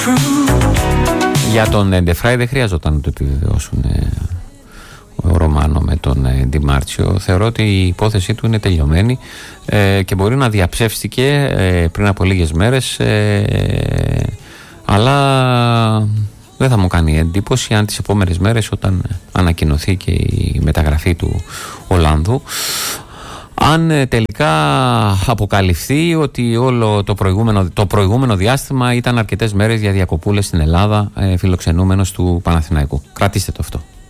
Για τον Ντεφράι δεν χρειαζόταν να το επιβεβαιώσουν ο Ρωμάνο με τον Ντι Μάρτσιο. Θεωρώ ότι η υπόθεσή του είναι τελειωμένη και μπορεί να διαψεύστηκε πριν από λίγες μέρες, αλλά δεν θα μου κάνει εντύπωση αν τις επόμενες μέρες, όταν ανακοινωθεί και η μεταγραφή του Ολλανδού, αν τελικά αποκαλυφθεί ότι όλο το προηγούμενο διάστημα ήταν αρκετές μέρες για διακοπούλες στην Ελλάδα, φιλοξενούμενος του Παναθηναϊκού. Κρατήστε το αυτό.